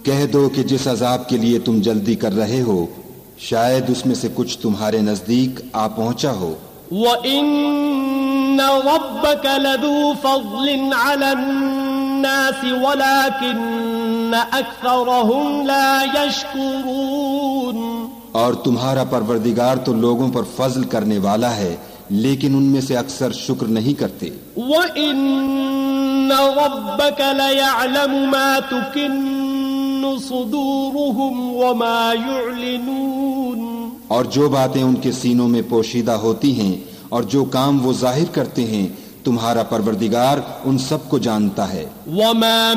कह दो कि जिस अजाब के लिए तुम जल्दी कर रहे हो शायद उसमें से कुछ तुम्हारे नजदीक आ पहुंचा हो। वइन्न रब्बक लदू फज़लिन अलन्नास वलाकिन्न अक्सरहुम ला यशकुरून। और तुम्हारा परवरदिगार तो लोगों पर फजल करने वाला है लेकिन उनमें से अक्सर शुक्र नहीं करते। वइन्न रब्बक लयअलमु मा तुकिन्नु सुदूरुहुम वमा युअलिनून। और जो बातें उनके सीनों में पोशीदा होती हैं और जो काम वो जाहिर करते हैं तुम्हारा परवरदिगार उन सब को जानता है। वमा